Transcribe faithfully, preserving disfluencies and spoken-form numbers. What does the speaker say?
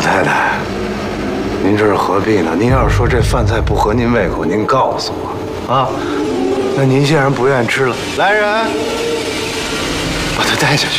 老太太，您这是何必呢？您要是说这饭菜不合您胃口，您告诉我啊。那您既然不愿意吃了，来人，把他带下去。